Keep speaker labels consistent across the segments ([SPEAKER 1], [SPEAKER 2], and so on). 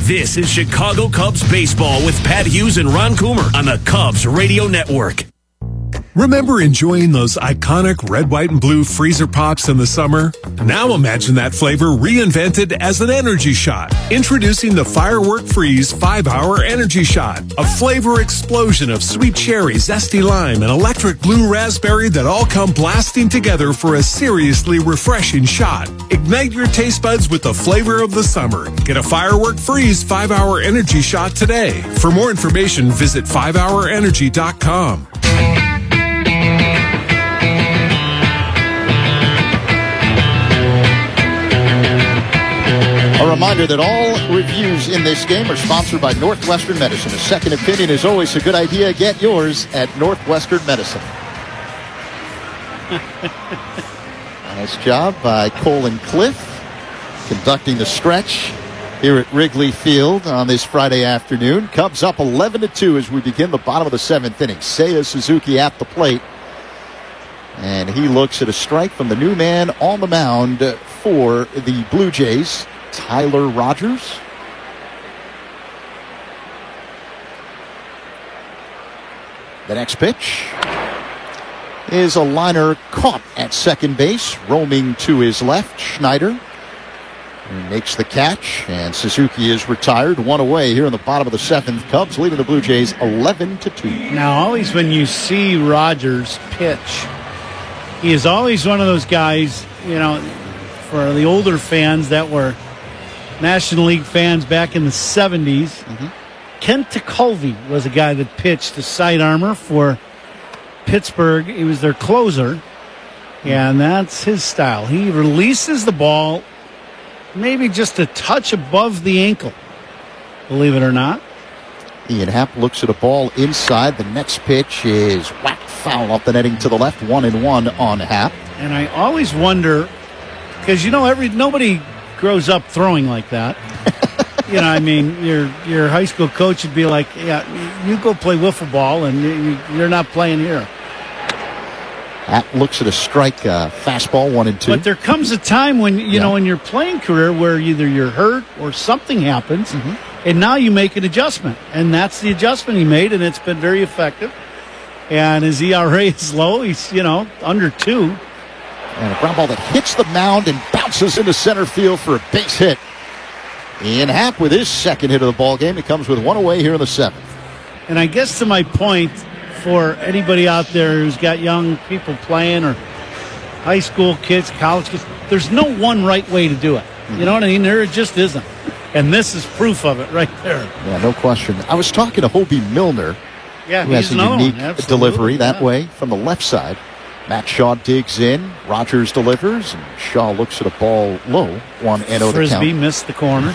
[SPEAKER 1] This is Chicago Cubs baseball with Pat Hughes and Ron Coomer on the Cubs Radio Network.
[SPEAKER 2] Remember enjoying those iconic red, white, and blue freezer pops in the summer? Now imagine that flavor reinvented as an energy shot. Introducing the Firework Freeze 5-Hour Energy Shot. A flavor explosion of sweet cherry, zesty lime, and electric blue raspberry that all come blasting together for a seriously refreshing shot. Ignite your taste buds with the flavor of the summer. Get a Firework Freeze 5-Hour Energy Shot today. For more information, visit 5hourenergy.com.
[SPEAKER 3] A reminder that all reviews in this game are sponsored by Northwestern Medicine. A second opinion is always a good idea. Get yours at Northwestern Medicine. Nice job by Colin Cliff conducting the stretch here at Wrigley Field on this Friday afternoon. Cubs up 11-2 as we begin the bottom of the seventh inning. Seiya Suzuki at the plate. And he looks at a strike from the new man on the mound for the Blue Jays, Tyler Rogers. The next pitch is a liner caught at second base, roaming to his left. Schneider makes the catch, and Suzuki is retired. One away here in the bottom of the seventh. Cubs leading the Blue Jays 11-2.
[SPEAKER 4] Now, always when you see Rogers pitch, he is always one of those guys, for the older fans that were National League fans back in the 70s. Mm-hmm. Kent Tekulve was a guy that pitched the side armor for Pittsburgh. He was their closer, and that's his style. He releases the ball maybe just a touch above the ankle, believe it or not.
[SPEAKER 3] Ian Happ looks at a ball inside. The next pitch is whacked foul off the netting to the left. 1-1 on Happ.
[SPEAKER 4] And I always wonder, because nobody grows up throwing like that. Your high school coach would be like, yeah, you go play wiffle ball, and you're not playing here.
[SPEAKER 3] Happ looks at a strike, fastball, 1-2.
[SPEAKER 4] But there comes a time when, in your playing career where either you're hurt or something happens, and now you make an adjustment. And that's the adjustment he made, and it's been very effective. And his ERA is low. He's, under 2.
[SPEAKER 3] And a ground ball that hits the mound and bounces into center field for a base hit. Ian Happ with his second hit of the ball game. He comes with one away here in the seventh.
[SPEAKER 4] And I guess to my point, for anybody out there who's got young people playing or high school kids, college kids, there's no one right way to do it. You know what I mean? There just isn't. And this is proof of it right there.
[SPEAKER 3] Yeah, no question. I was talking to Hobie Milner, who has a unique delivery that way from the left side. Matt Shaw digs in, Rogers delivers, and Shaw looks at a ball low, 1-0 the count.
[SPEAKER 4] Frisbee missed the corner.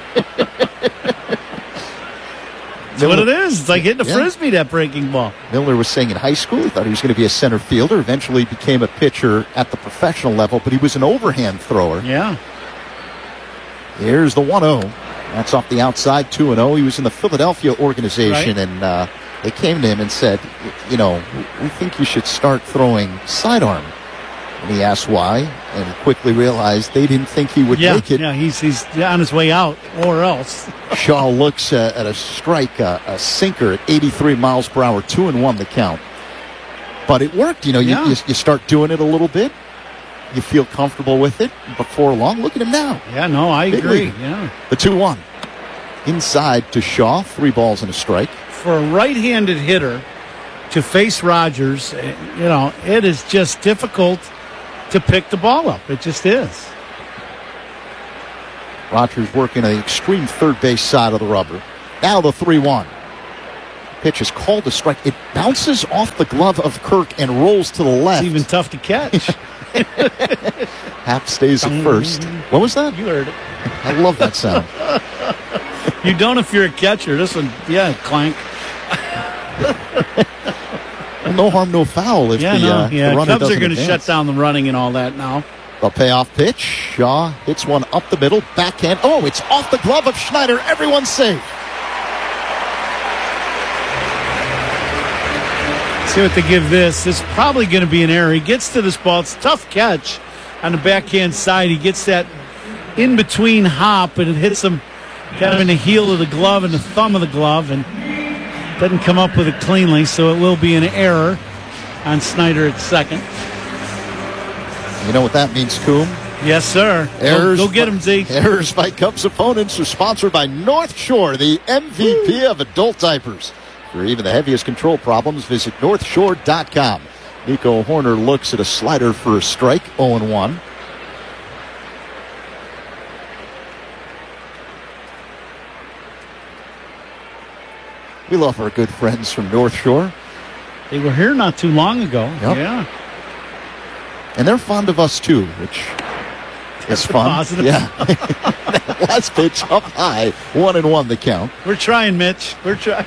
[SPEAKER 4] That's what it is. It's like hitting a Frisbee, that breaking ball.
[SPEAKER 3] Milner was saying in high school he thought he was going to be a center fielder, eventually became a pitcher at the professional level, but he was an overhand thrower.
[SPEAKER 4] Yeah.
[SPEAKER 3] Here's the 1-0. That's off the outside, 2-0. He was in the Philadelphia organization, right. And they came to him and said, we think you should start throwing sidearm. And he asked why, and he quickly realized they didn't think he would make it.
[SPEAKER 4] Yeah, he's on his way out, or else.
[SPEAKER 3] Shaw looks at a strike, a sinker at 83 miles per hour, 2-1 the count. But it worked. You start doing it a little bit. You feel comfortable with it. Before long, look at him now.
[SPEAKER 4] Yeah, no, I agree. Yeah.
[SPEAKER 3] The 2-1. Inside to Shaw, 3 balls and a strike.
[SPEAKER 4] For a right-handed hitter to face Rogers, it is just difficult to pick the ball up. It just is.
[SPEAKER 3] Rogers working on the extreme third base side of the rubber. Now the 3-1. Pitch is called a strike. It bounces off the glove of Kirk and rolls to the left.
[SPEAKER 4] It's even tough to catch.
[SPEAKER 3] Happ stays at first. What was that?
[SPEAKER 4] You heard it.
[SPEAKER 3] I love that sound.
[SPEAKER 4] You don't if you're a catcher. This one, clank.
[SPEAKER 3] No harm, no foul if the runner
[SPEAKER 4] Cubs
[SPEAKER 3] doesn't
[SPEAKER 4] are going to
[SPEAKER 3] advance.
[SPEAKER 4] shut down the running and all that now.
[SPEAKER 3] The payoff pitch. Shaw hits one up the middle. Backhand. Oh, it's off the glove of Schneider. Everyone's safe.
[SPEAKER 4] See what they give this. This is probably going to be an error. He gets to this ball. It's a tough catch on the backhand side. He gets that in-between hop, and it hits him kind of in the heel of the glove and the thumb of the glove, and doesn't come up with it cleanly, so it will be an error on Snyder at second.
[SPEAKER 3] You know what that means, Coom?
[SPEAKER 4] Yes, sir.
[SPEAKER 3] Errors,
[SPEAKER 4] go get him, Z.
[SPEAKER 3] Errors by Cubs opponents are sponsored by North Shore, the MVP of adult diapers. For even the heaviest control problems, visit NorthShore.com. Nico Hoerner looks at a slider for a strike, 0-1. We love our good friends from North Shore.
[SPEAKER 4] They were here not too long ago.
[SPEAKER 3] Yep.
[SPEAKER 4] Yeah.
[SPEAKER 3] And they're fond of us, too, which is fun.
[SPEAKER 4] Positive.
[SPEAKER 3] Yeah. Last pitch up high, 1-1 the count.
[SPEAKER 4] We're trying, Mitch. We're trying.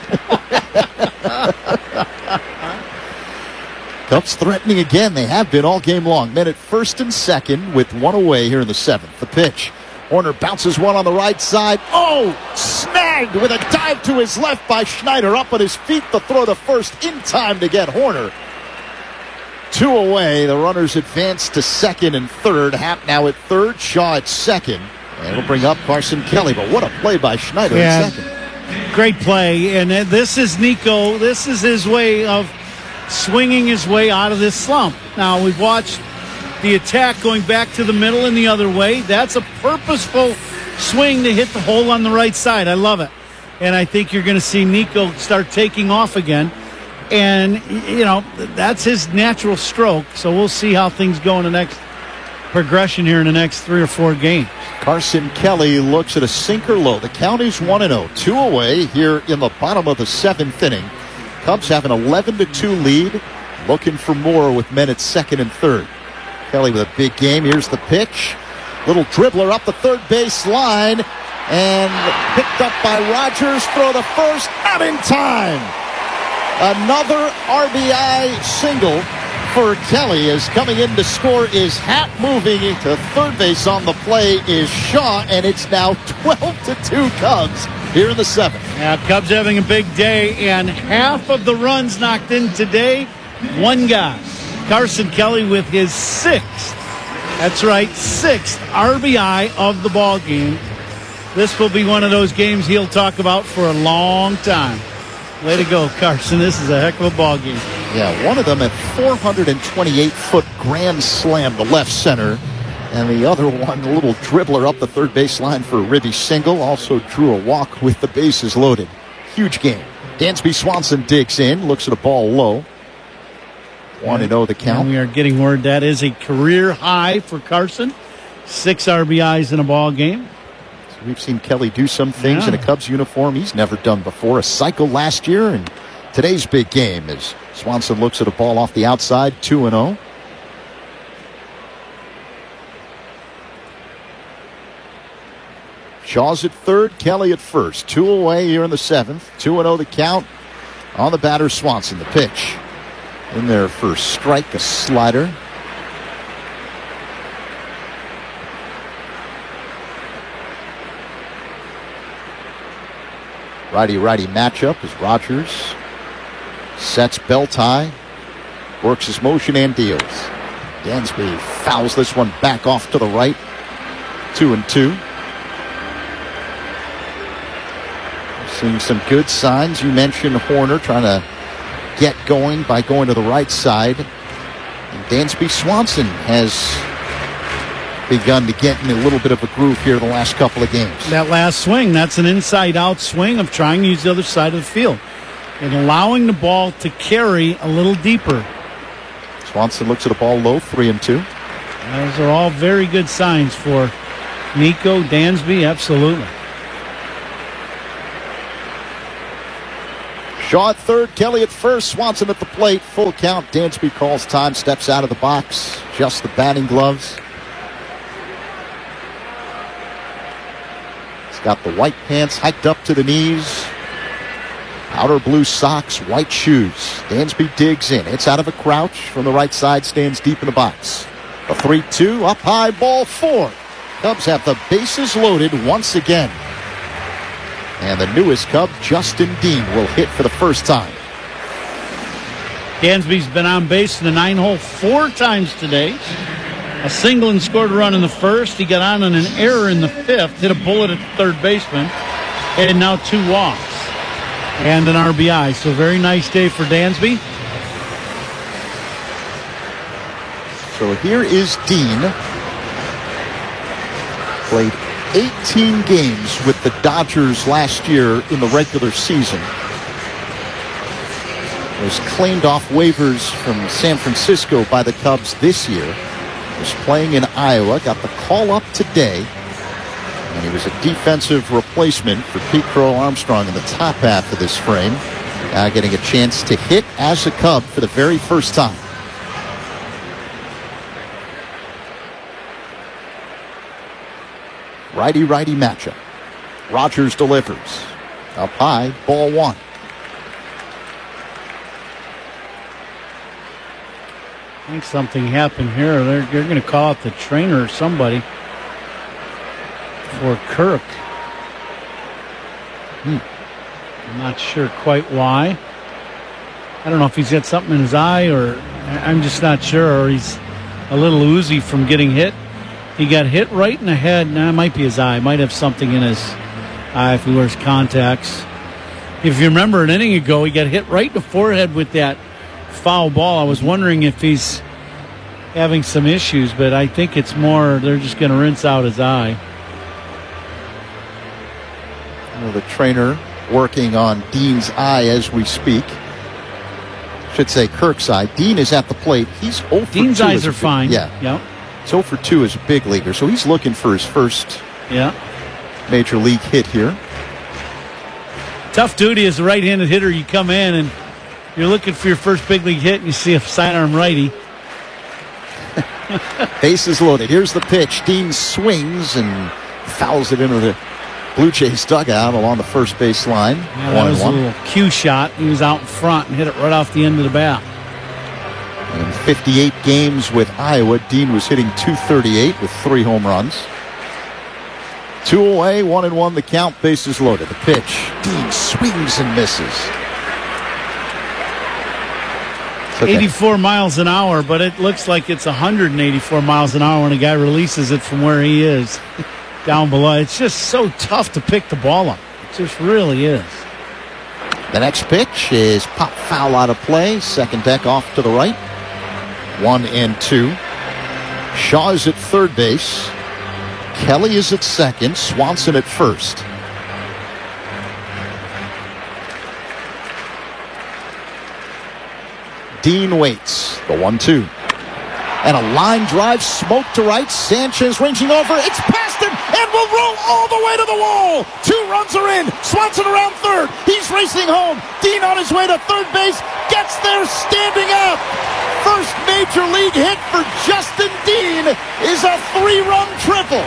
[SPEAKER 3] Cubs threatening again. They have been all game long. Men at first and second with one away here in the seventh. The pitch. Hoerner bounces one on the right side. Oh, snagged with a dive to his left by Schneider. Up on his feet to throw the first in time to get Hoerner. 2 away. The runners advance to second and third. Happ now at third. Shaw at second. And it'll bring up Carson Kelly. But what a play by Schneider at second.
[SPEAKER 4] Great play. And this is Nico. This is his way of swinging his way out of this slump. Now, we've watched the attack going back to the middle and the other way. That's a purposeful swing to hit the hole on the right side. I love it. And I think you're going to see Nico start taking off again. And, you know, that's his natural stroke. So we'll see how things go in the next progression here in the next 3 or 4 games.
[SPEAKER 3] Carson Kelly looks at a sinker low. The count is 1-0. 2 away here in the bottom of the seventh inning. Cubs have an 11-2 lead. Looking for more with men at second and third. Kelly with a big game. Here's the pitch. Little dribbler up the third base line. And picked up by Rogers. Throw to first. Not in time. Another RBI single for Kelly. As coming in to score is Happ. Moving to third base on the play is Shaw. And it's now 12-2 Cubs here in the seventh.
[SPEAKER 4] Yeah, Cubs having a big day. And half of the runs knocked in today. One guy. Carson Kelly with his 6th. That's right, 6th RBI of the ball game. This will be one of those games he'll talk about for a long time. Way to go, Carson. This is a heck of a ball game.
[SPEAKER 3] Yeah, one of them at 428-foot grand slam to left center. And the other one, a little dribbler up the third base line for a ribby single. Also drew a walk with the bases loaded. Huge game. Dansby Swanson digs in, looks at a ball low. 1-0 the count.
[SPEAKER 4] And we are getting word that is a career high for Carson. 6 RBIs in a ball game.
[SPEAKER 3] So we've seen Kelly do some things in a Cubs uniform he's never done before. A cycle last year, and today's big game as Swanson looks at a ball off the outside. 2-0. Shaw's at third, Kelly at first. 2 away here in the seventh. 2-0 the count on the batter Swanson. The pitch. In there for strike, a slider. Righty-righty matchup as Rogers sets belt high, works his motion and deals. Dansby fouls this one back off to the right. 2-2. Seeing some good signs. You mentioned Hoerner trying to get going by going to the right side. And Dansby Swanson has begun to get in a little bit of a groove here the last couple of games.
[SPEAKER 4] That last swing, that's an inside-out swing of trying to use the other side of the field and allowing the ball to carry a little deeper.
[SPEAKER 3] Swanson looks at a ball low, 3-2.
[SPEAKER 4] Those are all very good signs for Nico, Dansby, absolutely.
[SPEAKER 3] Shaw at third, Kelly at first, Swanson at the plate. Full count. Dansby calls time, steps out of the box. Just the batting gloves. He's got the white pants hiked up to the knees. Outer blue socks, white shoes. Dansby digs in. It's out of a crouch from the right side, stands deep in the box. A 3-2, up high, ball 4. Cubs have the bases loaded once again. And the newest Cub, Justin Dean, will hit for the first time.
[SPEAKER 4] Dansby's been on base in the 9-hole 4 times today. A single and scored a run in the first. He got on an error in the 5th, hit a bullet at the third baseman. and now 2 walks and an RBI. So very nice day for Dansby.
[SPEAKER 3] So here is Dean. Played 18 games with the Dodgers last year in the regular season. Was claimed off waivers from San Francisco by the Cubs this year. Was playing in Iowa, got the call up today, and he was a defensive replacement for Pete Crow Armstrong in the top half of this frame. Now getting a chance to hit as a Cub for the very first time. Righty-righty matchup. Rogers delivers. Up high, ball 1.
[SPEAKER 4] I think something happened here. They're going to call out the trainer or somebody for Kirk. I'm not sure quite why. I don't know if he's got something in his eye, or I'm just not sure, or he's a little oozy from getting hit. He got hit right in the head. Nah, it might be his eye. Might have something in his eye if he wears contacts. If you remember an inning ago, he got hit right in the forehead with that foul ball. I was wondering if he's having some issues, but I think it's more they're just going to rinse out his eye.
[SPEAKER 3] Well, the trainer working on Dean's eye as we speak. Should say Kirk's eye. Dean is at the plate. He's 0 for 2.
[SPEAKER 4] Dean's eyes are fine.
[SPEAKER 3] Yeah.
[SPEAKER 4] Yep.
[SPEAKER 3] He's 0 for 2 as a big leaguer, so he's looking for his first major league hit here.
[SPEAKER 4] Tough duty as a right-handed hitter. You come in and you're looking for your first big league hit, and you see a sidearm righty.
[SPEAKER 3] Bases loaded. Here's the pitch. Dean swings and fouls it into the Blue Jays dugout along the first base line.
[SPEAKER 4] Yeah, that was a little cue shot. He was out in front and hit it right off the end of the bat.
[SPEAKER 3] In 58 games with Iowa, Dean was hitting .238 with 3 home runs. 2 away, 1-1 the count, bases loaded. The pitch. Dean swings and misses.
[SPEAKER 4] 84 miles an hour, but it looks like it's 184 miles an hour when a guy releases it from where he is down below. It's just so tough to pick the ball up. It just really is.
[SPEAKER 3] The next pitch is pop foul out of play. Second deck off to the right. 1-2. Shaw is at third base. Kelly is at second. Swanson at first. Dean waits. The 1-2. And a line drive, smoke to right. Sanchez ranging over. It's past him and will roll all the way to the wall. 2 runs are in. Swanson around third. He's racing home. Dean on his way to third base. Gets there standing up. First major league hit for Justin Dean is a 3-run triple.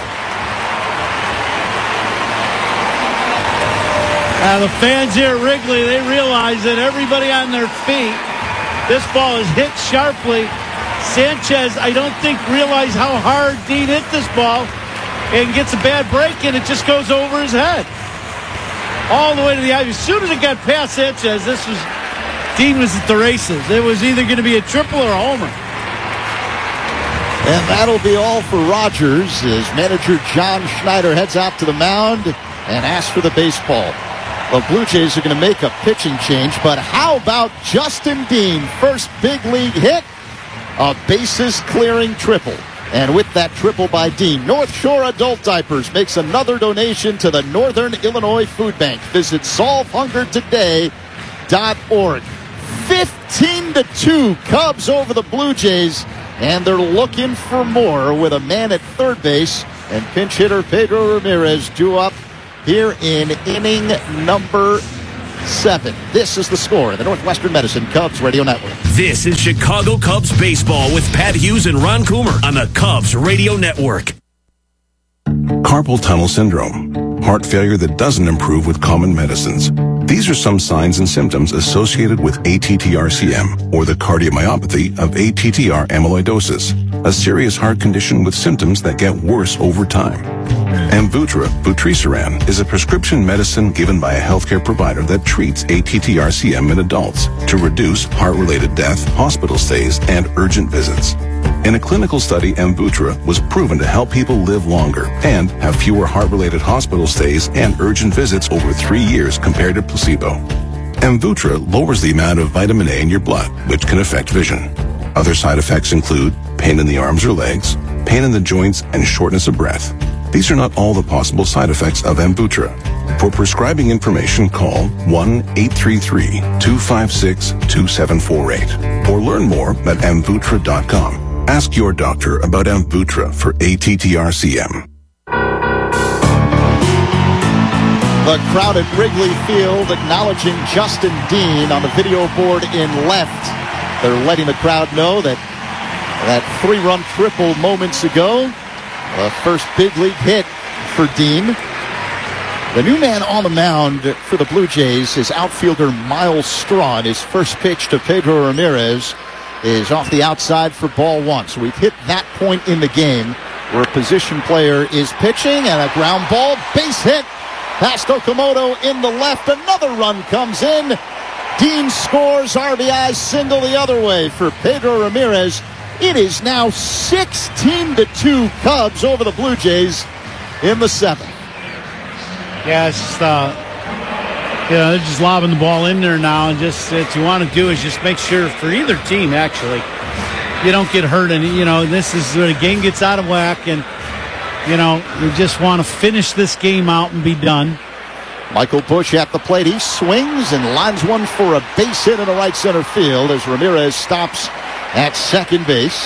[SPEAKER 4] The fans here at Wrigley, they realize that everybody on their feet. This ball is hit sharply. Sanchez, I don't think, realized how hard Dean hit this ball and gets a bad break, and it just goes over his head. All the way to the eye. As soon as it got past Sanchez, Dean was at the races. It was either going to be a triple or a homer.
[SPEAKER 3] And that'll be all for Rogers as manager John Schneider heads out to the mound and asks for the baseball. The Blue Jays are going to make a pitching change, but how about Justin Dean? First big league hit, a bases-clearing triple. And with that triple by Dean, North Shore Adult Diapers makes another donation to the Northern Illinois Food Bank. Visit solvehunger.org. 15-2 Cubs over the Blue Jays, and they're looking for more with a man at third base and pinch hitter Pedro Ramirez due up here in inning number 7. This is the score of the Northwestern Medicine Cubs Radio Network.
[SPEAKER 1] This is Chicago Cubs baseball with Pat Hughes and Ron Coomer on the Cubs Radio Network.
[SPEAKER 5] Carpal tunnel syndrome, heart failure that doesn't improve with common medicines. These are some signs and symptoms associated with ATTR-CM, or the cardiomyopathy of ATTR amyloidosis. a serious heart condition with symptoms that get worse over time. Amvuttra, vutrisiran, is a prescription medicine given by a healthcare provider that treats ATTR-CM in adults to reduce heart-related death, hospital stays, and urgent visits. In a clinical study, Amvuttra was proven to help people live longer and have fewer heart-related hospital stays and urgent visits over 3 years compared to placebo. Amvuttra lowers the amount of vitamin A in your blood, which can affect vision. Other side effects include pain in the arms or legs, pain in the joints, and shortness of breath. These are not all the possible side effects of Amvuttra. For prescribing information, call 1-833-256-2748 or learn more at amvuttra.com. Ask your doctor about Amvuttra for ATTR-CM.
[SPEAKER 3] The crowd at Wrigley Field acknowledging Justin Dean on the video board in left. They're letting the crowd know that 3-run triple moments ago, the first big league hit for Dean. The new man on the mound for the Blue Jays is outfielder Miles Straw. His first pitch to Pedro Ramirez is off the outside for ball 1. So we've hit that point in the game where a position player is pitching and a ground ball, base hit past Okamoto in the left. Another run comes in. Dean scores, RBI single the other way for Pedro Ramirez. It is now 16-2 Cubs over the Blue Jays in the 7th.
[SPEAKER 4] Yeah, it's they're just lobbing the ball in there now, and just what you want to do is just make sure for either team, actually, you don't get hurt. And this is where the game gets out of whack, and you just want to finish this game out and be done.
[SPEAKER 3] Michael Busch at the plate. He swings and lines one for a base hit in the right center field as Ramirez stops at second base.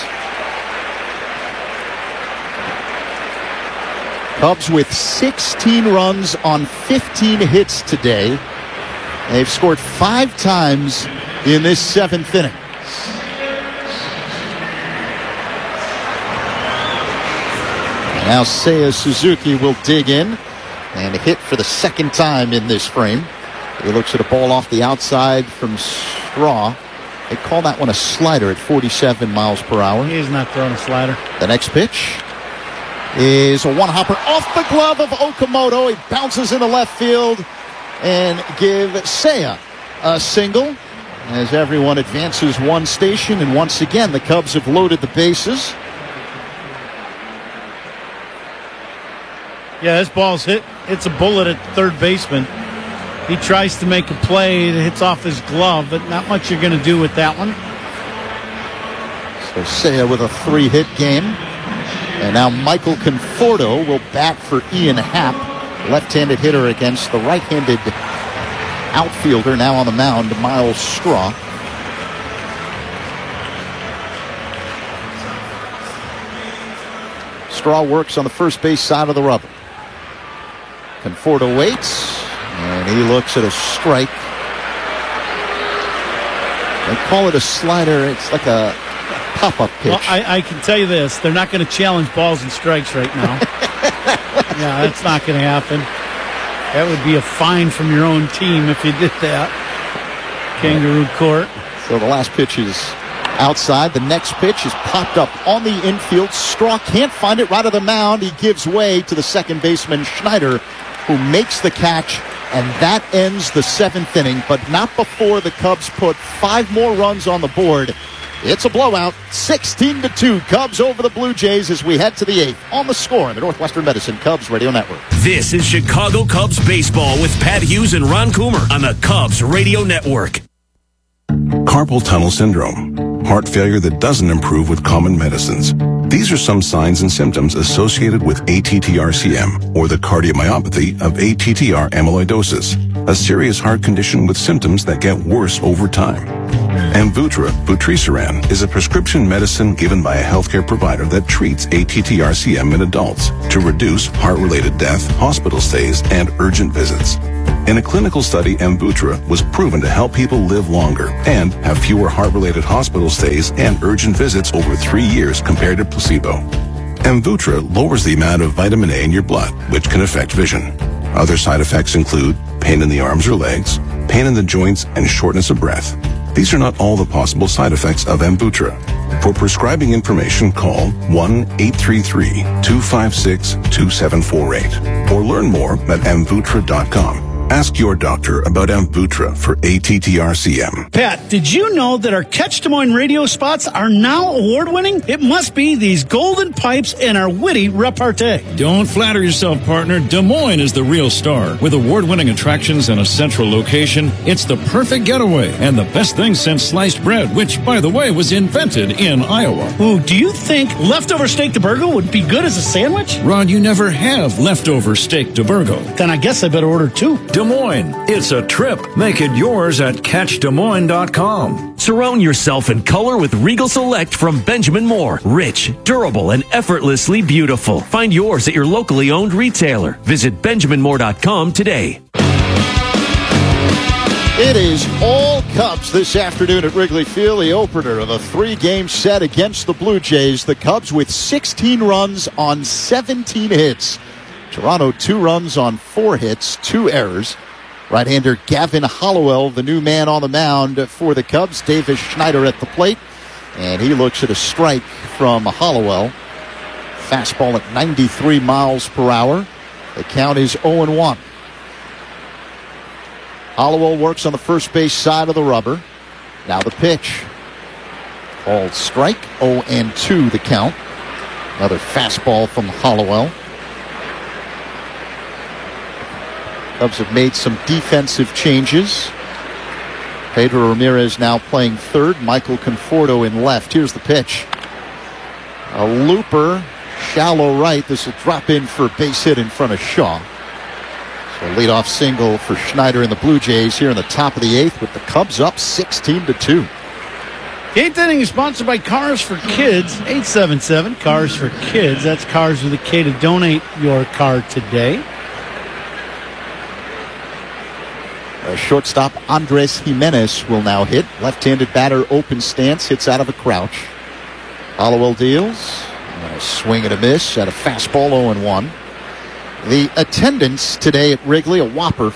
[SPEAKER 3] Cubs with 16 runs on 15 hits today. They've scored 5 times in this 7th inning. Now Seiya Suzuki will dig in and hit for the second time in this frame. He looks at a ball off the outside from Straw. They call that one a slider at 47 miles per hour.
[SPEAKER 4] He's not throwing a slider.
[SPEAKER 3] The next pitch is a one-hopper off the glove of Okamoto. He bounces into left field and give Seiya a single as everyone advances one station. And once again, the Cubs have loaded the bases.
[SPEAKER 4] Yeah, this ball's hit. It's a bullet at the third baseman. He tries to make a play. It hits off his glove, but not much you're going to do with that one.
[SPEAKER 3] So Seiya with a 3-hit game. And now Michael Conforto will bat for Ian Happ, left-handed hitter against the right-handed outfielder now on the mound, Miles Straw. Straw works on the first base side of the rubber. Conforto waits, and he looks at a strike. They call it a slider. It's like a pop-up pitch.
[SPEAKER 4] Well, I can tell you this. They're not going to challenge balls and strikes right now. Yeah, that's not going to happen. That would be a fine from your own team if you did that. Kangaroo Court.
[SPEAKER 3] So the last pitch is outside. The next pitch is popped up on the infield. Straw can't find it right of the mound. He gives way to the second baseman, Schneider, who makes the catch, and that ends the 7th inning, but not before the Cubs put 5 more runs on the board. It's a blowout, 16-2, Cubs over the Blue Jays as we head to the 8th on The Score in the Northwestern Medicine Cubs Radio Network.
[SPEAKER 1] This is Chicago Cubs baseball with Pat Hughes and Ron Coomer on the Cubs Radio Network.
[SPEAKER 5] Carpal tunnel syndrome, heart failure that doesn't improve with common medicines. These are some signs and symptoms associated with ATTR-CM, or the cardiomyopathy of ATTR amyloidosis, a serious heart condition with symptoms that get worse over time. Amvuttra, vutrisiran, is a prescription medicine given by a healthcare provider that treats ATTR-CM in adults to reduce heart-related death, hospital stays, and urgent visits. In a clinical study, Amvuttra was proven to help people live longer and have fewer heart-related hospital stays and urgent visits over 3 years compared to placebo. Amvuttra lowers the amount of vitamin A in your blood, which can affect vision. Other side effects include pain in the arms or legs, pain in the joints, and shortness of breath. These are not all the possible side effects of Amvuttra. For prescribing information, call 1-833-256-2748 or learn more at Amvuttra.com. Ask your doctor about Amvuttra for ATTRCM.
[SPEAKER 4] Pat, did you know that our Catch Des Moines radio spots are now award-winning? It must be these golden pipes and our witty repartee.
[SPEAKER 6] Don't flatter yourself, partner. Des Moines is the real star. With award-winning attractions and a central location, it's the perfect getaway and the best thing since sliced bread, which, by the way, was invented in Iowa.
[SPEAKER 4] Ooh, do you think leftover steak de Burgo would be good as a sandwich?
[SPEAKER 6] Rod, you never have leftover steak de Burgo.
[SPEAKER 4] Then I guess I better order two.
[SPEAKER 6] Des Moines, it's a trip. Make it yours at CatchDesMoines.com.
[SPEAKER 1] Surround yourself in color with Regal Select from Benjamin Moore. Rich, durable, and effortlessly beautiful. Find yours at your locally owned retailer. Visit BenjaminMoore.com today.
[SPEAKER 3] It is all Cubs this afternoon at Wrigley Field, the opener of a 3-game set against the Blue Jays. The Cubs with 16 runs on 17 hits. Toronto 2 runs on 4 hits, 2 errors. Right-hander Gavin Hollowell, the new man on the mound for the Cubs. Davis Schneider at the plate. And he looks at a strike from Hollowell. Fastball at 93 miles per hour. The count is 0-1. Hollowell works on the first base side of the rubber. Now the pitch. Called strike, 0-2 the count. Another fastball from Hollowell. Cubs have made some defensive changes. Pedro Ramirez now playing third. Michael Conforto in left. Here's the pitch. A looper, shallow right. This will drop in for a base hit in front of Shaw. So leadoff single for Schneider and the Blue Jays here in the top of the 8th with the Cubs up 16-2.
[SPEAKER 4] The 8th inning is sponsored by Cars for Kids. 877 Cars for Kids. That's Cars with a K to donate your car today.
[SPEAKER 3] Shortstop Andres Jimenez will now hit. Left-handed batter, open stance, hits out of a crouch. Hollowell deals. And a swing and a miss at a fastball, 0-1. The attendance today at Wrigley, a whopper,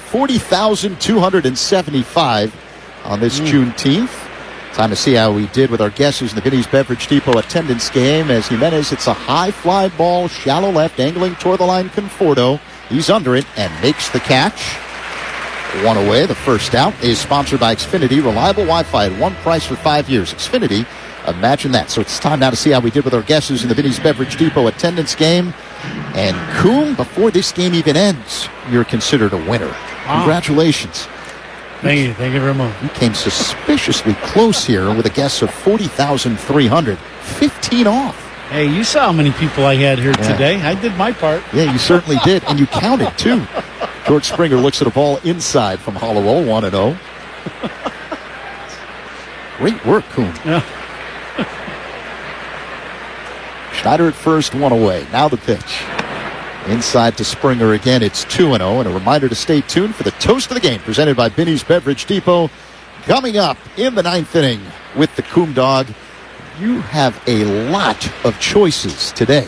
[SPEAKER 3] 40,275 on this Juneteenth. Time to see how we did with our guesses in the Vinny's Beverage Depot attendance game as Jimenez hits a high fly ball, shallow left, angling toward the line. Conforto, he's under it and makes the catch. One away. The first out is sponsored by Xfinity. Reliable Wi-Fi at one price for 5 years. Xfinity, imagine that. So it's time now to see how we did with our guesses in the Vinny's Beverage Depot attendance game. And Coom, before this game even ends, you're considered a winner. Wow. Congratulations.
[SPEAKER 4] Thank you very much.
[SPEAKER 3] You came suspiciously close here with a guess of 40,300. 15 off.
[SPEAKER 4] Hey, you saw how many people I had here today. I did my part.
[SPEAKER 3] Yeah, you certainly did. And you counted, too. George Springer looks at a ball inside from Hollowell, 1-0. Great work, Coon.
[SPEAKER 4] Yeah.
[SPEAKER 3] Schneider at first, one away. Now the pitch. Inside to Springer again. It's 2-0. And a reminder to stay tuned for the toast of the game presented by Binny's Beverage Depot. Coming up in the 9th inning with the Coom Dog. You have a lot of choices today.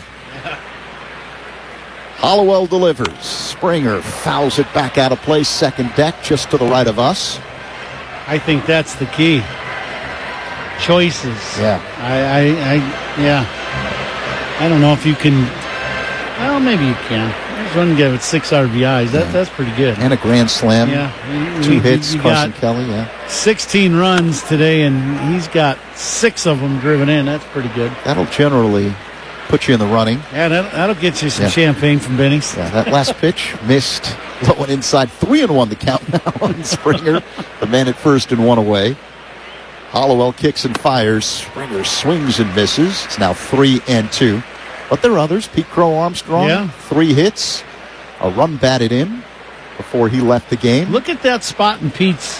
[SPEAKER 3] Hollowell delivers. Springer fouls it back out of play. Second deck just to the right of us.
[SPEAKER 4] I think that's the key. Choices.
[SPEAKER 3] Yeah.
[SPEAKER 4] I don't know if you can. Well, maybe you can. There's one guy with 6 RBIs. That's pretty good.
[SPEAKER 3] And a grand slam.
[SPEAKER 4] Yeah.
[SPEAKER 3] 2 hits, Carson Kelly. Yeah.
[SPEAKER 4] 16 runs today, and he's got 6 of them driven in. That's pretty good.
[SPEAKER 3] That'll generally put you in the running.
[SPEAKER 4] Yeah, that'll get you some champagne from Benny's.
[SPEAKER 3] Yeah, that last pitch missed. Low and inside. 3-1 the count now on Springer. The man at first and one away. Hollowell kicks and fires. Springer swings and misses. It's now 3-2. But there are others. Pete Crow Armstrong, 3 hits. A run batted in before he left the game.
[SPEAKER 4] Look at that spot in Pete's,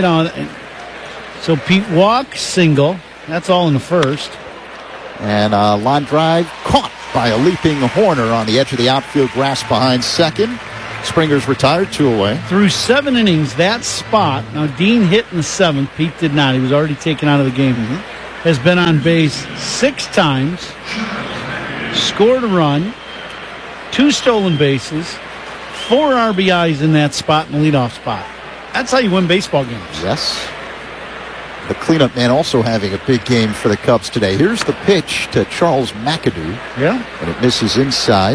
[SPEAKER 4] so Pete walks, single. That's all in the first.
[SPEAKER 3] And a line drive caught by a leaping Horner on the edge of the outfield grass behind second. Springer's retired, 2 away.
[SPEAKER 4] Through 7 innings, that spot, now Dean hit in the 7th, Pete did not. He was already taken out of the game. Has been on base 6 times, scored a run, 2 stolen bases, 4 RBIs in that spot in the leadoff spot. That's how you win baseball games.
[SPEAKER 3] Yes. The cleanup man also having a big game for the Cubs today. Here's the pitch to Charles McAdoo.
[SPEAKER 4] Yeah.
[SPEAKER 3] And it misses inside.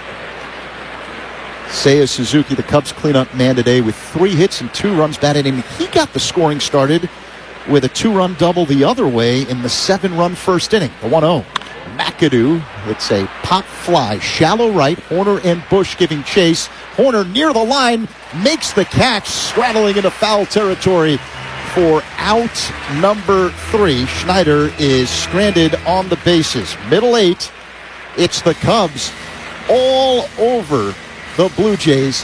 [SPEAKER 3] Seiya Suzuki, the Cubs cleanup man today with 3 hits and 2 runs batted in. He got the scoring started with a 2-run double the other way in the 7-run first inning. The 1-0. McAdoo, it's a pop fly, shallow right, Horner and Bush giving chase. Horner near the line, makes the catch, straddling into foul territory for out number 3. Schneider is stranded on the bases. Middle 8, it's the Cubs all over the Blue Jays,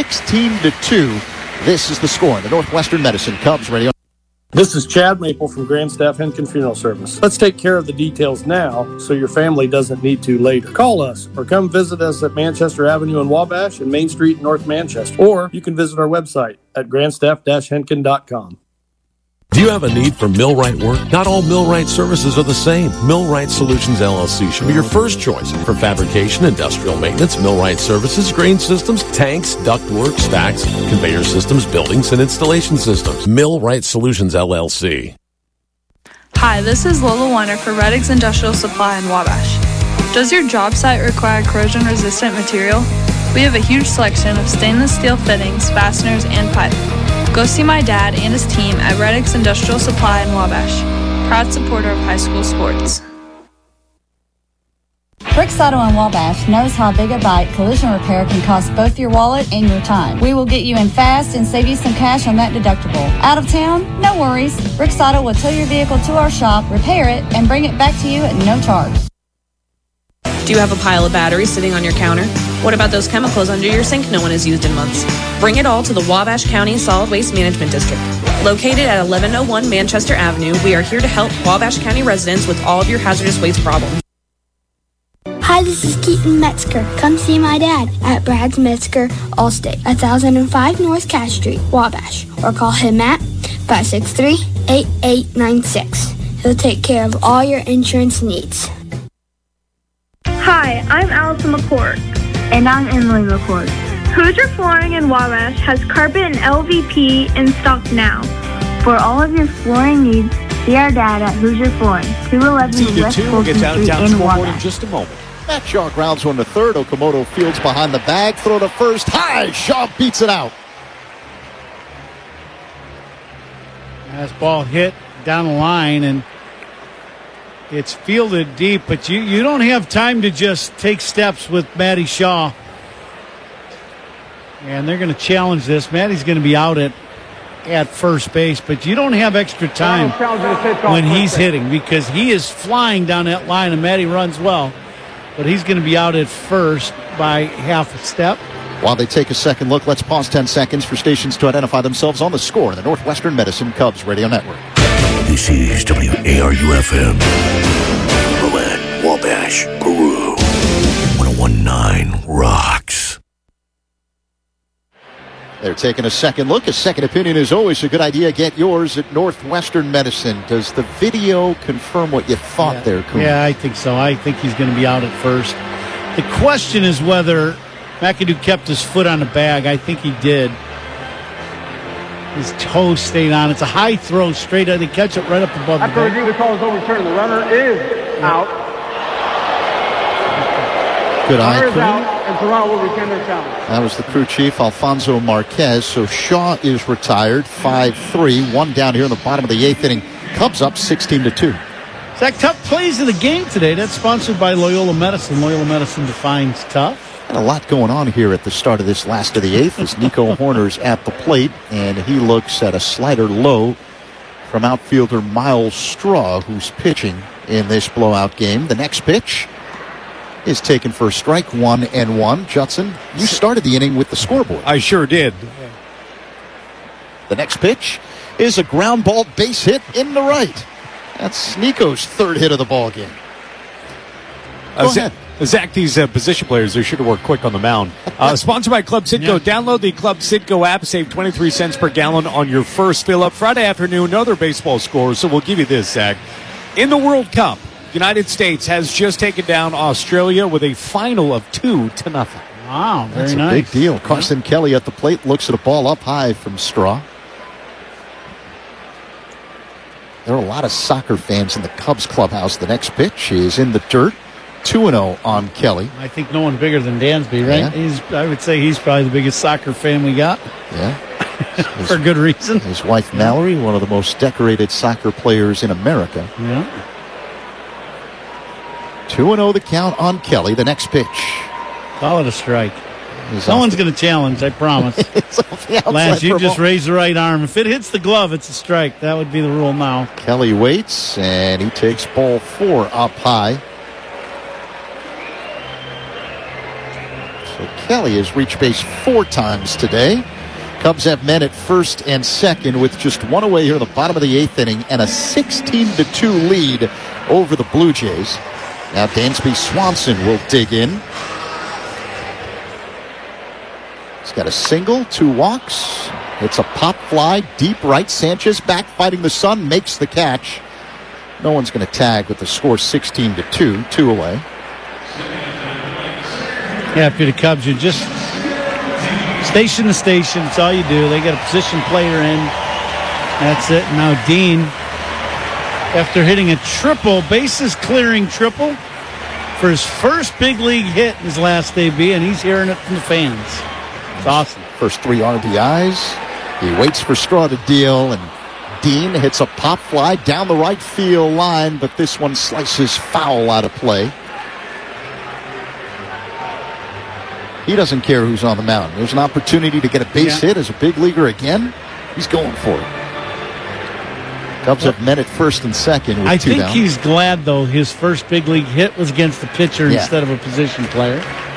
[SPEAKER 3] 16-2. This is the score in the Northwestern Medicine Cubs Radio.
[SPEAKER 7] This is Chad Maple from Grandstaff Henkin Funeral Service. Let's take care of the details now so your family doesn't need to later. Call us or come visit us at Manchester Avenue in Wabash and Main Street in North Manchester. Or you can visit our website at grandstaff-henkin.com.
[SPEAKER 8] Do you have a need for millwright work? Not all millwright services are the same. Millwright Solutions LLC should be your first choice for fabrication, industrial maintenance, millwright services, grain systems, tanks, ductwork, stacks, conveyor systems, buildings, and installation systems. Millwright Solutions LLC.
[SPEAKER 9] Hi, this is Lola Warner for Reddix Industrial Supply in Wabash. Does your job site require corrosion-resistant material? We have a huge selection of stainless steel fittings, fasteners, and pipe. Go see my dad and his team at Reddix Industrial Supply in Wabash. Proud supporter of high school sports.
[SPEAKER 10] Bricks Auto in Wabash knows how Big a Bite collision repair can cost both your wallet and your time. We will get you in fast and save you some cash on that deductible. Out of town? No worries. Bricks Auto will tow your vehicle to our shop, repair it, and bring it back to you at no charge.
[SPEAKER 11] Do you have a pile of batteries sitting on your counter? What about those chemicals under your sink no one has used in months? Bring it all to the Wabash County Solid Waste Management District. Located at 1101 Manchester Avenue, we are here to help Wabash County residents with all of your hazardous waste problems.
[SPEAKER 12] Hi, this is Keaton Metzger. Come see my dad at Brad's Metzger Allstate, 1005 North Cash Street, Wabash. Or call him at 563-8896. He'll take care of all your insurance needs.
[SPEAKER 13] Hi, I'm Allison McCord.
[SPEAKER 14] And I'm Emily McCord.
[SPEAKER 13] Hoosier Flooring in Wabash has carpet and LVP in stock now.
[SPEAKER 14] For all of your flooring needs, see our dad at Hoosier Flooring, 211 West Fulton Street in Wabash.
[SPEAKER 3] In just a moment. Matt Shaw grounds one to third. Okamoto fields behind the bag. Throw to first. High. Shaw beats it out.
[SPEAKER 4] That's ball hit down the line, and it's fielded deep, but you don't have time to just take steps with Matty Shaw. And they're going to challenge this. Matty's going to be out at first base, but you don't have extra time when he's hitting because he is flying down that line, and Matty runs well. But he's going to be out at first by half a step.
[SPEAKER 3] While they take a second look, let's pause 10 seconds for stations to identify themselves on the score in the Northwestern Medicine Cubs Radio Network.
[SPEAKER 15] This is WARU-FM. Rowan, Wabash, Peru. 101.9 rocks.
[SPEAKER 3] They're taking a second look. A second opinion is always a good idea. Get yours at Northwestern Medicine. Does the video confirm what you thought there, Coon?
[SPEAKER 4] Yeah, I think so. I think he's going to be out at first. The question is whether McAdoo kept his foot on the bag. I think he did. His toe stayed on. It's a high throw straight out. They catch it right up above the
[SPEAKER 16] After review, the call is overturned. The runner is out.
[SPEAKER 3] Good eye,
[SPEAKER 16] Runner is out, and Toronto will retain their challenge.
[SPEAKER 3] That was the crew chief, Alfonso Marquez. So Shaw is retired, 5-3. One down here in the bottom of the 8th inning. Cubs up 16-2.
[SPEAKER 4] Zach, tough plays of the game today. That's sponsored by Loyola Medicine. Loyola Medicine defines tough.
[SPEAKER 3] And a lot going on here at the start of this last of the 8th as Nico Horner's at the plate, and he looks at a slider low from outfielder Miles Straw, who's pitching in this blowout game. The next pitch is taken for a strike, 1-1. Judson, you started the inning with the scoreboard.
[SPEAKER 17] I sure did.
[SPEAKER 3] The next pitch is a ground ball base hit in the right. That's Nico's third hit of the ball game. Go ahead.
[SPEAKER 17] Zach, these position players, they should have worked quick on the mound. Sponsored by Club Citgo. Yeah. Download the Club Citgo app. Save 23 cents per gallon on your first fill-up. Friday afternoon, another baseball score. So we'll give you this, Zach. In the World Cup, United States has just taken down Australia with a final of 2-0.
[SPEAKER 4] Wow, very
[SPEAKER 3] That's
[SPEAKER 4] nice.
[SPEAKER 3] a big deal. Carson Kelly at the plate looks at a ball up high from Straw. There are a lot of soccer fans in the Cubs clubhouse. The next pitch is in the dirt. 2-0 on Kelly.
[SPEAKER 4] I think no one bigger than Dansby, right?
[SPEAKER 3] Yeah.
[SPEAKER 4] I would say he's probably the biggest soccer fan we got.
[SPEAKER 3] Yeah.
[SPEAKER 4] For good reason.
[SPEAKER 3] His wife, Mallory, one of the most decorated soccer players in America.
[SPEAKER 4] Yeah.
[SPEAKER 3] 2-0 the count on Kelly. The next pitch.
[SPEAKER 4] Call it a strike. No one's going to challenge, I promise. Lance, you just raise the right arm. If it hits the glove, it's a strike. That would be the rule now.
[SPEAKER 3] Kelly waits, and he takes ball 4 up high. So Kelly has reached base 4 times today. Cubs have men at first and second with just one away here in the bottom of the 8th inning and a 16-2 lead over the Blue Jays. Now Dansby Swanson will dig in. He's got a single, 2 walks. It's a pop fly, deep right. Sanchez back fighting the sun, makes the catch. No one's going to tag with the score 16-2, 2 away.
[SPEAKER 4] Yeah, if you're the Cubs, you just station to station. That's all you do. They get a position player in. That's it. Now Dean, after hitting a triple, bases clearing triple for his first big league hit in his last debut, and he's hearing it from the fans. It's awesome.
[SPEAKER 3] First 3 RBIs. He waits for Straw to deal, and Dean hits a pop fly down the right field line, but this one slices foul out of play. He doesn't care who's on the mound. There's an opportunity to get a base hit as a big leaguer again. He's going for it. Cubs have men at first and second with 2 down.
[SPEAKER 4] I think he's glad, though, his first big league hit was against the pitcher instead of a position player.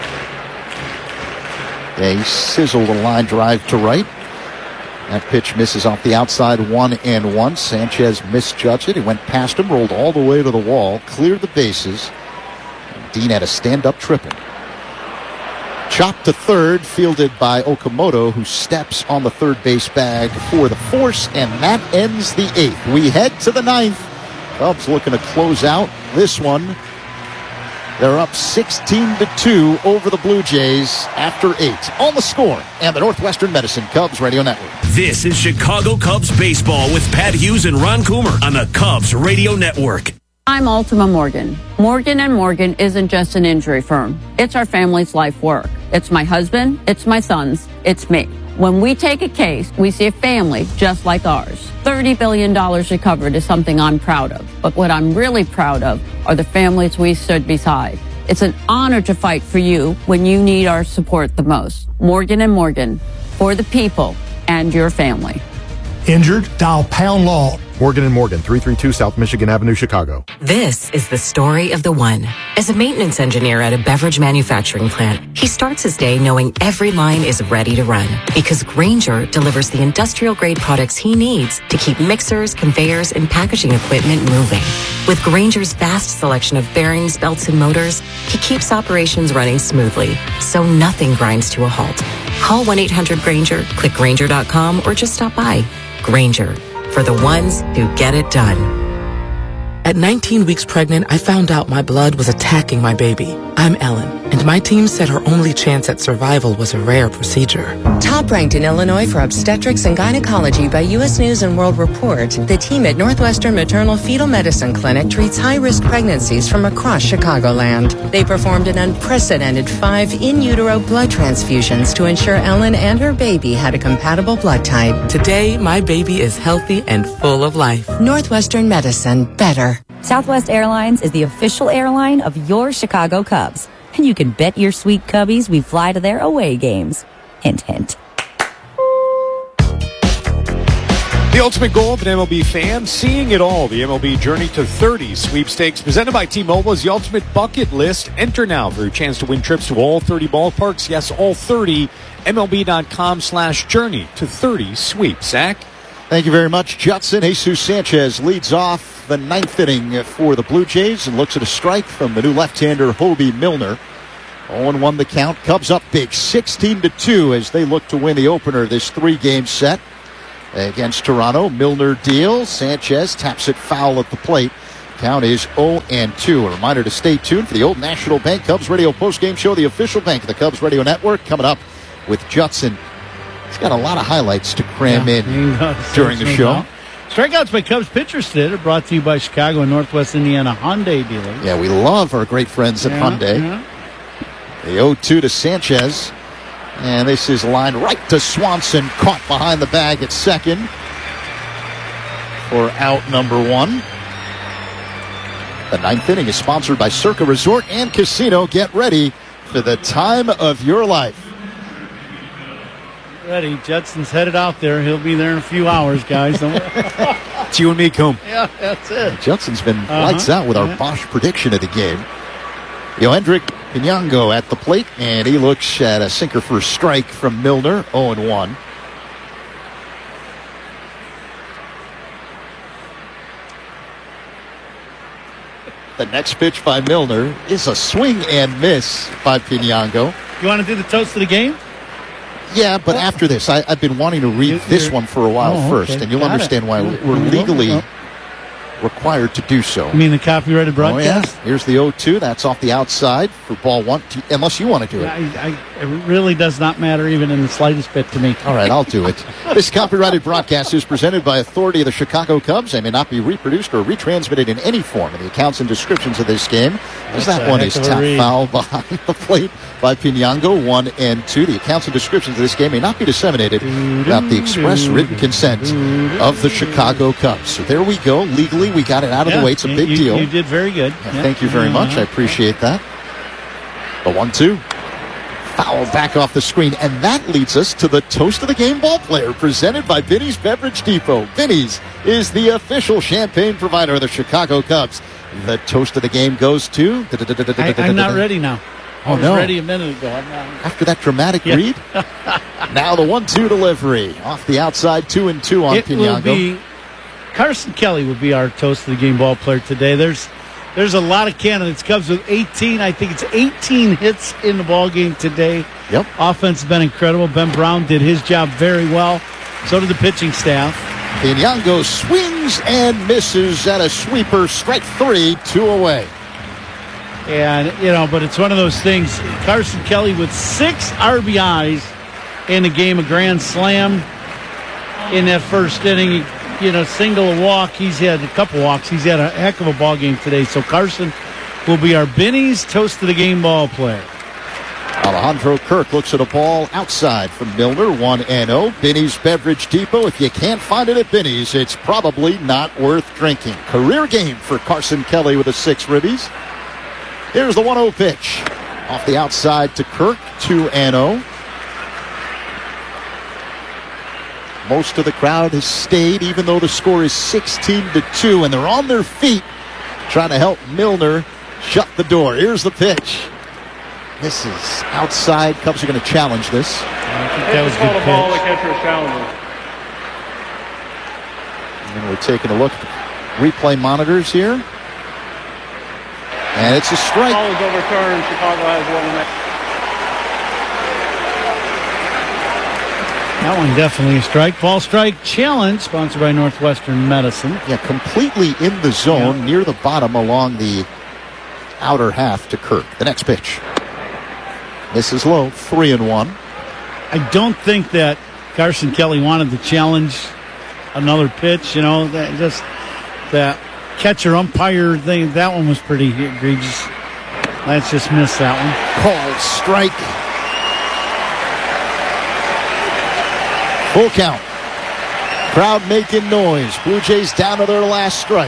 [SPEAKER 3] Yeah, he sizzled a line drive to right. That pitch misses off the outside, 1-1. Sanchez misjudged it. He went past him, rolled all the way to the wall, cleared the bases. Dean had a stand-up triple. Chopped to third, fielded by Okamoto, who steps on the third base bag for the force, and that ends the 8th. We head to the 9th. Cubs looking to close out this one. They're up 16-2 over the Blue Jays after 8 on the Score and the Northwestern Medicine Cubs Radio Network.
[SPEAKER 1] This is Chicago Cubs baseball with Pat Hughes and Ron Coomer on the Cubs Radio Network.
[SPEAKER 18] I'm Ultima Morgan. Morgan & Morgan isn't just an injury firm. It's our family's life work. It's my husband, it's my sons, it's me. When we take a case, we see a family just like ours. $30 billion recovered is something I'm proud of. But what I'm really proud of are the families we stood beside. It's an honor to fight for you when you need our support the most. Morgan & Morgan, for the people and your family.
[SPEAKER 19] Injured? Dial Pound Law.
[SPEAKER 20] Morgan & Morgan, 332 South Michigan Avenue, Chicago.
[SPEAKER 21] This is the story of the one. As a maintenance engineer at a beverage manufacturing plant, he starts his day knowing every line is ready to run because Grainger delivers the industrial-grade products he needs to keep mixers, conveyors, and packaging equipment moving. With Grainger's vast selection of bearings, belts, and motors, he keeps operations running smoothly, so nothing grinds to a halt. Call 1-800-GRAINGER, click Grainger.com, or just stop by. Grainger, for the ones who get it done.
[SPEAKER 22] At 19 weeks pregnant, I found out my blood was attacking my baby. I'm Ellen, and my team said her only chance at survival was a rare procedure.
[SPEAKER 23] Top ranked in Illinois for obstetrics and gynecology by U.S. News and World Report, the team at Northwestern Maternal Fetal Medicine Clinic treats high-risk pregnancies from across Chicagoland. They performed an unprecedented 5 in-utero blood transfusions to ensure Ellen and her baby had a compatible blood type.
[SPEAKER 22] Today, my baby is healthy and full of life.
[SPEAKER 23] Northwestern Medicine, better.
[SPEAKER 24] Southwest Airlines is the official airline of your Chicago Cubs. And you can bet your sweet Cubbies we fly to their away games. Hint, hint.
[SPEAKER 17] The ultimate goal of an MLB fan, seeing it all. The MLB Journey to 30 sweepstakes presented by T-Mobile is the ultimate bucket list. Enter now for a chance to win trips to all 30 ballparks. Yes, all 30. MLB.com/journey to 30 sweep. Zach?
[SPEAKER 3] Thank you very much, Judson. Jesus Sanchez leads off the 9th inning for the Blue Jays and looks at a strike from the new left-hander Hobie Milner. 0-1 the count. Cubs up big, 16-2 as they look to win the opener of this 3-game set against Toronto. Milner deals. Sanchez taps it foul at the plate. Count is 0-2. A reminder to stay tuned for the Old National Bank Cubs Radio postgame show, the official bank of the Cubs Radio Network, coming up with Judson. He's got a lot of highlights to cram in during the show.
[SPEAKER 4] Strikeouts by Cubs pitchers today are brought to you by Chicago and Northwest Indiana Hyundai dealers.
[SPEAKER 3] Yeah, we love our great friends at Hyundai.
[SPEAKER 4] Yeah.
[SPEAKER 3] The 0-2 to Sanchez. And this is lined right to Swanson. Caught behind the bag at second for out number 1. The 9th inning is sponsored by Circa Resort and Casino. Get ready for the time of your life.
[SPEAKER 4] Ready. Judson's headed out there. He'll be there in a few hours, guys.
[SPEAKER 17] It's you and me, Coom.
[SPEAKER 4] Yeah, that's it.
[SPEAKER 3] Judson's been lights out with our Bosch prediction of the game. Yohendrick Pinango at the plate, and he looks at a sinker for a strike from Milner, 0-1. The next pitch by Milner is a swing and miss by Pinango.
[SPEAKER 4] You want to do the toast of the game?
[SPEAKER 3] Yeah, but after this, I've been wanting to read this one for a while first, and you'll understand why we're legally required to do so.
[SPEAKER 4] You mean the copyrighted broadcast?
[SPEAKER 3] Oh, yeah. Here's the 0-2. That's off the outside for ball 1, unless you want to do it.
[SPEAKER 4] It really does not matter even in the slightest bit to me.
[SPEAKER 3] All right, I'll do it. This copyrighted broadcast is presented by authority of the Chicago Cubs. They may not be reproduced or retransmitted in any form in the accounts and descriptions of this game. As that one is tap foul behind the plate by Pinango, 1-2. The accounts and descriptions of this game may not be disseminated without the express written consent of the Chicago Cubs. So there we go. Legally, we got it out of the way. It's a big deal.
[SPEAKER 4] You did very good.
[SPEAKER 3] Yeah, thank you very much. I appreciate that. The 1-2. Foul back off the screen. And that leads us to the toast of the game ball player presented by Binny's Beverage Depot. Binny's is the official champagne provider of the Chicago Cubs. The toast of the game goes to...
[SPEAKER 4] I'm not ready now. I was ready a minute ago.
[SPEAKER 3] After that dramatic read? Now the 1-2 delivery. Off the outside, 2-2 on Pinango.
[SPEAKER 4] Carson Kelly will be our toast of the game ball player today. There's a lot of candidates. Cubs with 18. I think it's 18 hits in the ball game today.
[SPEAKER 3] Yep.
[SPEAKER 4] Offense has been incredible. Ben Brown did his job very well. So did the pitching staff.
[SPEAKER 3] Pinango swings and misses at a sweeper. Strike 3, 2 away.
[SPEAKER 4] And, but it's one of those things. Carson Kelly with 6 RBIs in the game, a grand slam in that first inning. Single, a walk. He's had a couple walks. He's had a heck of a ball game today. So Carson will be our Binny's toast of the game ball player.
[SPEAKER 3] Alejandro Kirk looks at a ball outside from Milner, 1-0. Binny's Beverage Depot. If you can't find it at Binny's, it's probably not worth drinking. Career game for Carson Kelly with a 6 ribbies. Here's the 1-0 pitch. Off the outside to Kirk, 2-0. Most of the crowd has stayed, even though the score is 16-2, and they're on their feet trying to help Milner shut the door. Here's the pitch. This is outside. Cubs are going to challenge this.
[SPEAKER 4] I think that was a good
[SPEAKER 16] ball, the
[SPEAKER 4] pitch.
[SPEAKER 16] catcher is challenging.
[SPEAKER 3] And we're taking a look at the replay monitors here. And it's a strike.
[SPEAKER 16] Ball is overturned. Chicago has one in that.
[SPEAKER 4] That one definitely a strike. Ball strike challenge, sponsored by Northwestern Medicine.
[SPEAKER 3] Yeah, completely in the zone, near the bottom along the outer half to Kirk. The next pitch. This is low, 3-1.
[SPEAKER 4] I don't think that Carson Kelly wanted to challenge another pitch. That catcher umpire thing, that one was pretty egregious. Let's just miss that one.
[SPEAKER 3] Called strike. Full count. Crowd making noise. Blue Jays down to their last strike.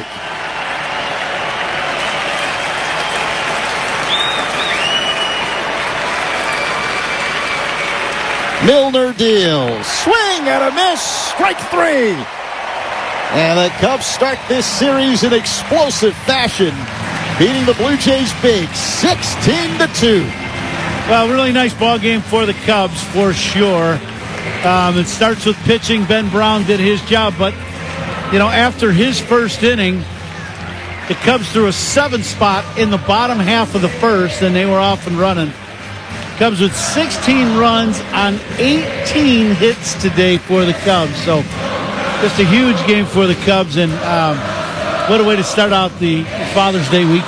[SPEAKER 3] Milner deals. Swing and a miss. Strike 3. And the Cubs start this series in explosive fashion, beating the Blue Jays big, 16-2.
[SPEAKER 4] Well, really nice ball game for the Cubs, for sure. It starts with pitching. Ben Brown did his job, but, after his first inning, the Cubs threw a 7 spot in the bottom half of the first, and they were off and running. Cubs with 16 runs on 18 hits today for the Cubs. So just a huge game for the Cubs, and what a way to start out the Father's Day weekend.